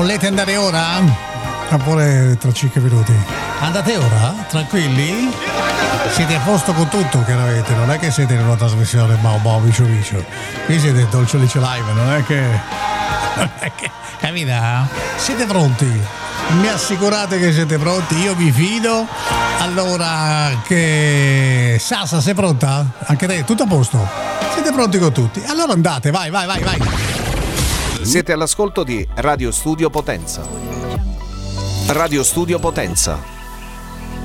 Volete andare ora? Oppure tra 5 minuti? Andate ora? Tranquilli? Siete a posto con tutto, chiaramente, non è che siete in una trasmissione vicio vicio. Qui siete Dolce Lice Live, non è che capita? Siete pronti? Mi assicurate che siete pronti? Io vi fido. Allora, che Sasa, sei pronta? Anche te, tutto a posto? Siete pronti con tutti? Allora andate, vai. Siete all'ascolto di Radio Studio Potenza. Radio Studio Potenza,